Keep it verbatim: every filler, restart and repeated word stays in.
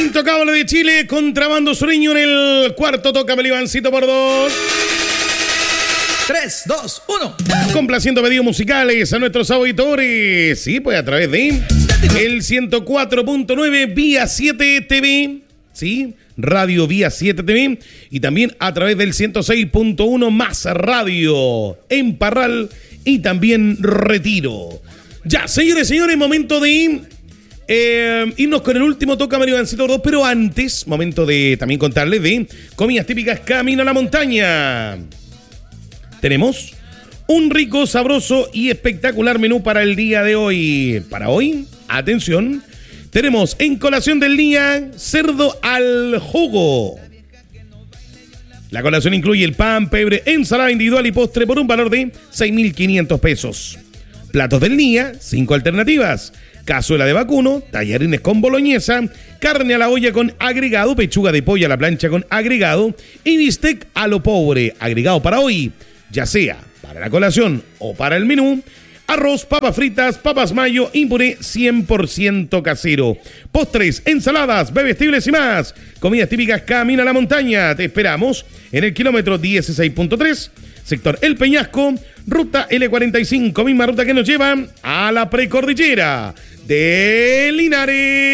Intocable de Chile, contrabando sureño en el cuarto, toca Ivancito por dos. tres, dos, uno. Complaciendo pedidos musicales a nuestros auditores. Sí, pues a través de el ciento cuatro punto nueve Vía siete T V. Sí, Radio Vía siete T V. Y también a través del ciento seis punto uno Más Radio en Parral y también Retiro. Ya, señores, señores, momento de eh, irnos con el último Toca Mario Ivancito dos, pero antes, momento de también contarles de comidas típicas Camino a la Montaña. Tenemos un rico, sabroso y espectacular menú para el día de hoy. Para hoy, atención, tenemos en colación del día cerdo al jugo. La colación incluye el pan, pebre, ensalada individual y postre por un valor de seis mil quinientos pesos. Platos del día, cinco alternativas. Cazuela de vacuno, tallarines con boloñesa, carne a la olla con agregado, pechuga de pollo a la plancha con agregado y bistec a lo pobre. Agregado para hoy, ya sea para la colación o para el menú, arroz, papas fritas, papas mayo y puré cien por ciento casero. Postres, ensaladas, bebestibles y más. Comidas típicas Camino a la Montaña. Te esperamos en el kilómetro dieciséis punto tres, sector El Peñasco, ruta L cuarenta y cinco, misma ruta que nos lleva a la precordillera de Linares.